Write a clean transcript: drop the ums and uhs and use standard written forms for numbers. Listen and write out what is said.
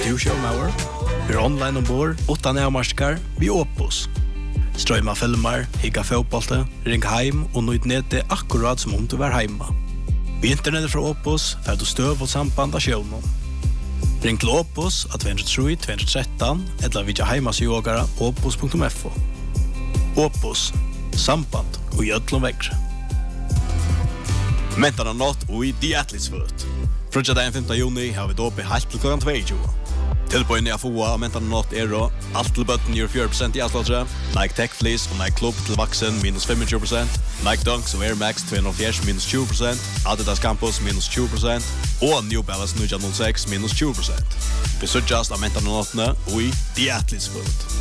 du showmauer? Vi är online ombord, utan avmarskar, vi Opus. Strøyma filmer, higga fotbollte, ring heim og nøyd nede akkurat som om du var heima. Vi internettet fra Opus, fer du støv og samband av sjøvnen. Ring til Opus at 203-213, eller vidja heimasjogara opus.fo. Opus, samband og gjødlom vekkre. Mentarna natt og i The Athletes Foot. Frutja dagen 5. juni har vi dåp i halvt til klokken 22. Tilbøyene jeg får av Mentarna natt og alt til bøtten gjør 4% i avslåttere. Nike Tech Fleece og Nike Club til vaksen minus 25%. Nike Dunks og Air Max 240 minus 20%. Adidas Campus minus 20%. Og New Balance 906 minus 20%. Vi sørgjast av Mentarna nattene og i The Athletes Foot.